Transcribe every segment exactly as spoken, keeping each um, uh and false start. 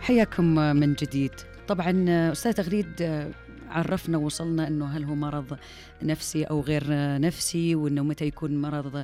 حياكم من جديد. طبعا أستاذ تغريد عرفنا ووصلنا أنه هل هو مرض نفسي أو غير نفسي، وأنه متى يكون مرض،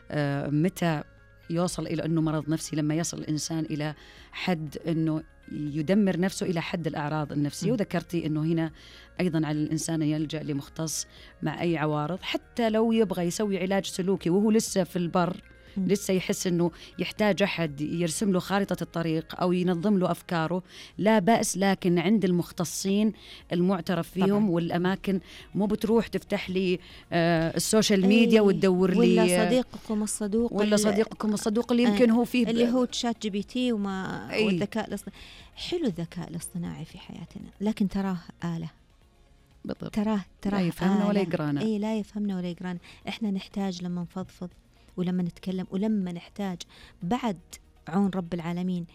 متى يوصل إلى أنه مرض نفسي، لما يصل الإنسان إلى حد أنه يدمر نفسه إلى حد الأعراض النفسية. وذكرتي أنه هنا أيضا على الإنسان يلجأ لمختص مع أي عوارض، حتى لو يبغى يسوي علاج سلوكي وهو لسه في البر، لسه يحس أنه يحتاج أحد يرسم له خارطة الطريق أو ينظم له أفكاره، لا بأس، لكن عند المختصين المعترف فيهم طبعا. والأماكن مو بتروح تفتح لي آه السوشيال ميديا وتدور لي ولا صديقكم الصدوق ولا صديقكم الصدوق اللي يمكن هو فيه اللي هو تشات جي بي تي وما والذكاء الاصطناعي. حلو الذكاء الاصطناعي في حياتنا، لكن تراه آلة. بالضبط. تراه تراه لا يفهمنا ولا يقرانا. اي لا يفهمنا ولا يقرانا. احنا نحتاج لما نفضفض ولما نتكلم ولما نحتاج بعد عون رب العالمين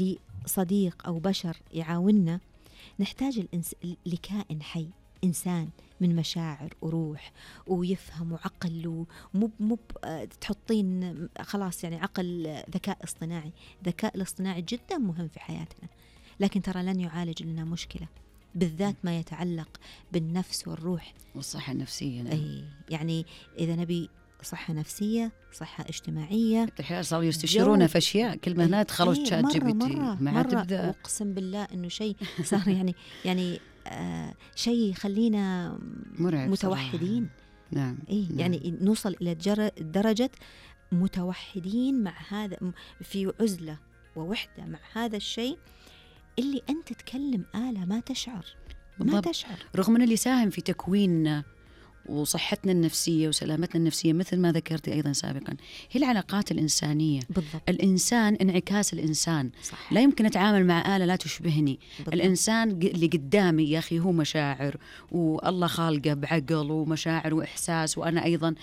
لصديق أو بشر يعاوننا، نحتاج الإنس... لكائن حي، إنسان من مشاعر وروح ويفهم وعقل، ومو مو تحطين خلاص يعني عقل ذكاء اصطناعي. الذكاء الاصطناعي جدا مهم في حياتنا، لكن ترى لن يعالج لنا مشكلة، بالذات ما يتعلق بالنفس والروح والصحة النفسية. نعم. أي يعني إذا نبي صحة نفسية، صحة اجتماعية، الحين صاروا يستشيرونا في أشياء كل ما هنا دخلوا تشات جي بي تي مرة مرة تبدأ. أقسم بالله إنه شيء صار يعني يعني آه شيء يخلينا متوحدين. نعم. إيه نعم. يعني نوصل إلى درجة متوحدين مع هذا، في عزلة ووحدة مع هذا الشيء اللي أنت تكلم آلة ما تشعر ما بالضبط. تشعر، رغم أن اللي ساهم في تكويننا وصحتنا النفسية وسلامتنا النفسية مثل ما ذكرتي أيضا سابقا هي العلاقات الإنسانية. بالضبط. الإنسان انعكاس الإنسان. صح. لا يمكن أتعامل مع آلة لا تشبهني. بالضبط. الإنسان اللي قدامي يا أخي هو مشاعر، والله خالقه بعقل ومشاعر وإحساس، وأنا أيضا.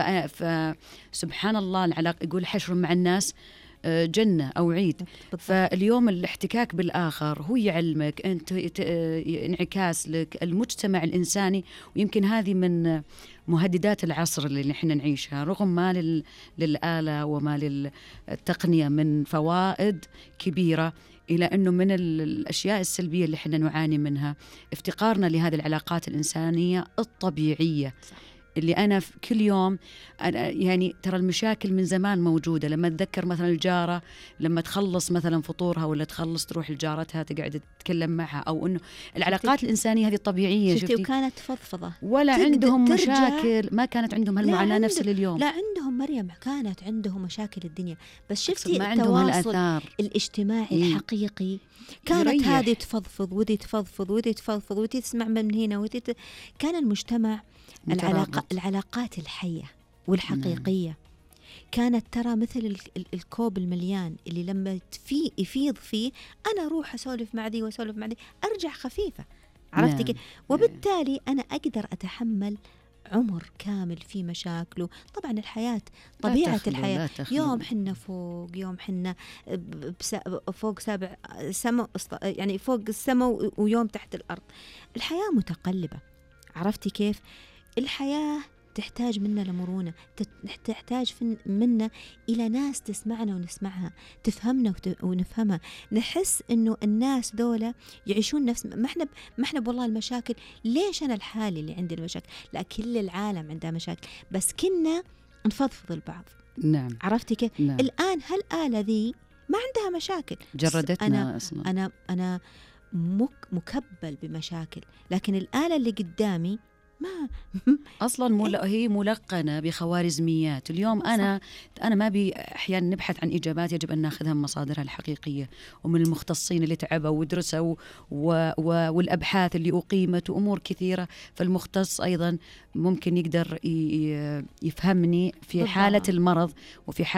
فسبحان الله العلاقة، يقول حشر مع الناس جنة أو عيد. بالضبط. فاليوم الاحتكاك بالآخر هو يعلمك أنت، انعكاس لك المجتمع الإنساني. ويمكن هذه من مهددات العصر اللي نحن نعيشها، رغم ما لل... للآلة وما للتقنية من فوائد كبيرة، إلى أنه من الأشياء السلبية اللي احنا نعاني منها افتقارنا لهذه العلاقات الإنسانية الطبيعية. صح. اللي أنا كل يوم أنا يعني ترى المشاكل من زمان موجودة. لما أتذكر مثلا الجارة لما تخلص مثلا فطورها ولا تخلص تروح لجارتها تقعد تتكلم معها، أو إنه العلاقات الإنسانية هذه الطبيعية. شفتي وكانت فضفضة ولا عندهم مشاكل، ما كانت عندهم هالمعاناة نفس اليوم. لا عندهم مريم، كانت عندهم مشاكل الدنيا، بس شفتي ما عندهم التواصل الاجتماعي مم. الحقيقي. كانت هذه تفضفض ودي تفضفض ودي تفضفض ودي تسمع من هنا ودي ت... كان المجتمع العلاقة العلاقات الحية والحقيقية. نعم. كانت ترى مثل الكوب المليان اللي لما في يفيض فيه أنا أروح أسولف مع ذي وأسولف مع ذي أرجع خفيفة. عرفتي كيف؟ نعم. وبالتالي أنا أقدر أتحمل عمر كامل في مشاكله. طبعا الحياة طبيعة الحياة، يوم حنا فوق يوم حنا فوق سابع سما، يعني فوق السماء ويوم تحت الأرض. الحياة متقلبة. عرفتي كيف؟ الحياة تحتاج منا لمرونة، تحتاج منا إلى ناس تسمعنا ونسمعها، تفهمنا ونفهمها، نحس إنه الناس دولة يعيشون نفس ما إحنا ما إحنا والله المشاكل. ليش أنا الحالي اللي عندي المشاكل؟ لا، كل العالم عنده مشاكل، بس كنا نفضفض البعض. نعم. عرفتي كيف؟ نعم. الآن هالآلة ذي ما عندها مشاكل، جردتنا. أنا أصلا أنا أنا مك مكبل بمشاكل، لكن الآلة اللي قدامي ما أصلاً مل... هي ملقنة بخوارزميات. اليوم أنا أنا ما بي أحيانا نبحث عن إجابات، يجب أن نأخذها من مصادرها الحقيقية ومن المختصين اللي تعبوا ودرسوا و... و... والأبحاث اللي أقيمت وأمور كثيرة. فالمختص أيضاً ممكن يقدر ي... يفهمني في حالة المرض وفي حالة